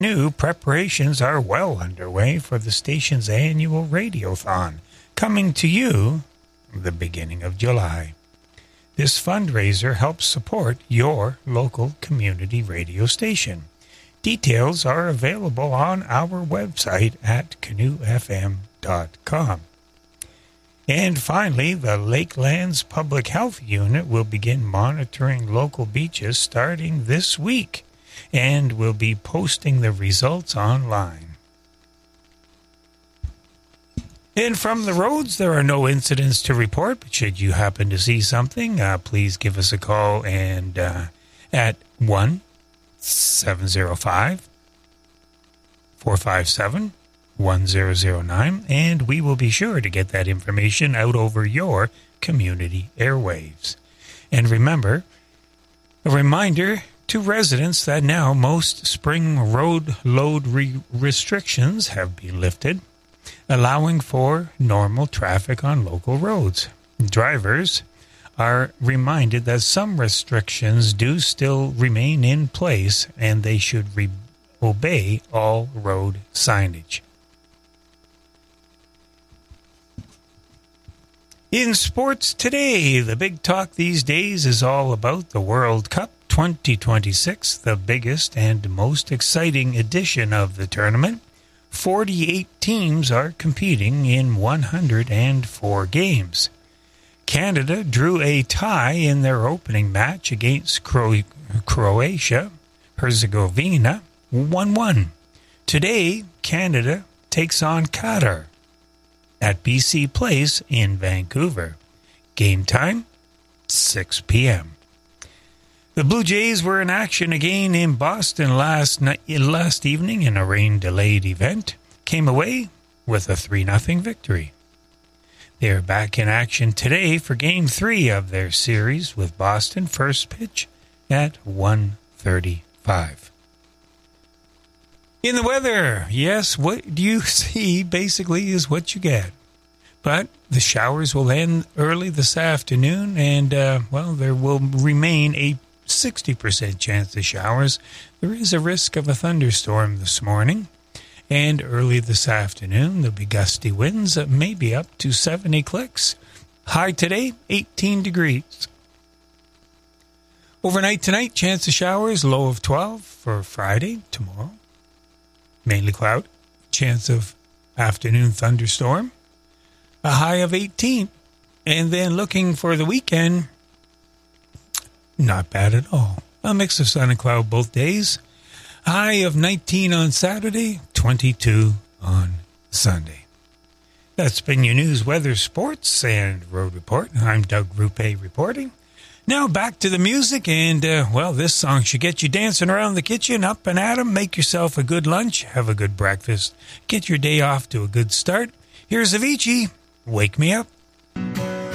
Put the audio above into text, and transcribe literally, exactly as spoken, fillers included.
New preparations are well underway for the station's annual Radiothon, coming to you the beginning of July. This fundraiser helps support your local community radio station. Details are available on our website at canoe f m dot com. And finally, the Lakelands Public Health Unit will begin monitoring local beaches starting this week and will be posting the results online. And from the roads, there are no incidents to report, but should you happen to see something, uh, please give us a call and uh, at one seven zero five, four five seven, one zero zero nine, and we will be sure to get that information out over your community airwaves. And remember, a reminder to residents that now most spring road load re- restrictions have been lifted, allowing for normal traffic on local roads. Drivers are reminded that some restrictions do still remain in place and they should re- obey all road signage. In sports today, the big talk these days is all about the World Cup twenty twenty-six, the biggest and most exciting edition of the tournament. forty-eight teams are competing in one hundred four games. Canada drew a tie in their opening match against Cro- Croatia, Herzegovina, one one. Today, Canada takes on Qatar at B C Place in Vancouver. Game time, six p.m. The Blue Jays were in action again in Boston last night, last evening in a rain-delayed event. Came away with a three nothing victory. They are back in action today for Game three of their series with Boston, first pitch at one thirty-five. In the weather, yes, what you see basically is what you get. But the showers will end early this afternoon, and, uh, well, there will remain a sixty percent chance of showers. There is a risk of a thunderstorm this morning. And early this afternoon, there'll be gusty winds that may be up to seventy clicks. High today, eighteen degrees. Overnight tonight, chance of showers, low of twelve for Friday, tomorrow. Mainly cloud, chance of afternoon thunderstorm, a high of eighteen. And then looking for the weekend, not bad at all. A mix of sun and cloud both days. High of nineteen on Saturday, twenty-two on Sunday. That's been your news, weather, sports, and road report. I'm Doug Rupe reporting. Now back to the music, and, uh, well, this song should get you dancing around the kitchen, up and at 'em. Make yourself a good lunch, have a good breakfast, get your day off to a good start. Here's Avicii, Wake Me Up.